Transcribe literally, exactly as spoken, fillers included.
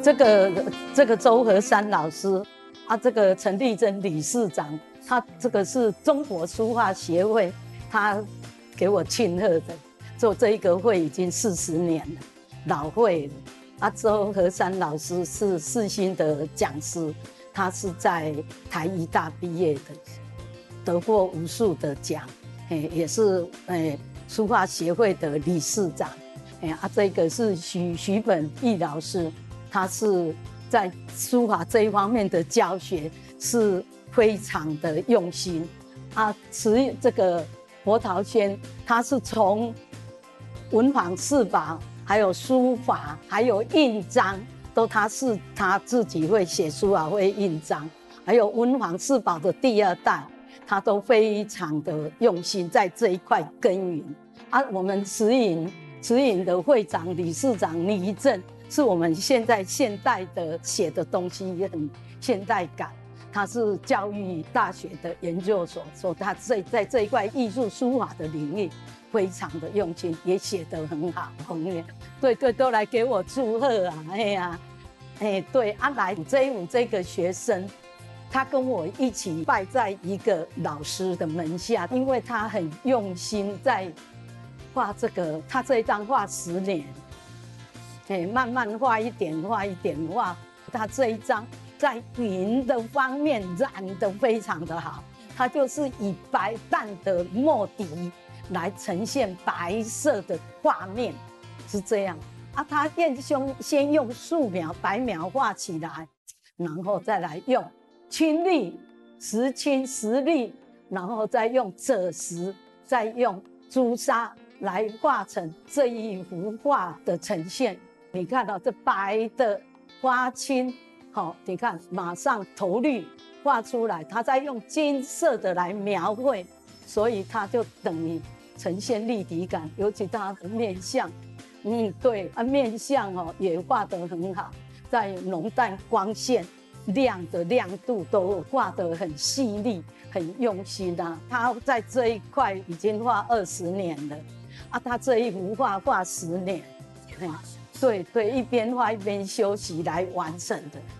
这个这个周和山老师啊，这个陈丽珍理事长，他这个是中国书画协会，他给我庆贺的。做这一个会已经四十年了，老会了。啊，周和山老师是世新的讲师，他是在台医大毕业的，得过无数的奖，也是诶书画协会的理事长。哎啊，这个是徐徐本义老师，他是在书法这一方面的教学是非常的用心啊。持这个佛桃轩，他是从文房四宝，还有书法，还有印章，都他是他自己会写书法，会印章，还有文房四宝的第二代，他都非常的用心在这一块耕耘啊。我们慈颖慈颖的会长、理事长倪震，是我们现在现代的写的东西也很现代感。他是教育大学的研究所，所以他在在这一块艺术书法的领域非常的用心，也写得很好。红叶，对对，都来给我祝贺啊！哎呀，哎对啊，来这一这个学生，他跟我一起拜在一个老师的门下，因为他很用心在画这个，他这一张画十年，哎，慢慢画一点，画一点画，他这一张在云的方面染得非常的好，他就是以白淡的墨底来呈现白色的画面，是这样啊。他先用先用素描、白描画起来，然后再来用青绿、石青、石绿，然后再用赭石，再用朱砂来画成这一幅画的呈现。你看到这白的花青。好，你看，马上头绿画出来，他再用金色的来描绘，所以它就等于呈现立体感，尤其它的面相，嗯，对啊，面相哦也画得很好，在浓淡光线、亮的亮度都画得很细腻、很用心啊。他在这一块已经画二十年了，啊，他这一幅画画十年，对对，一边画一边休息来完成的。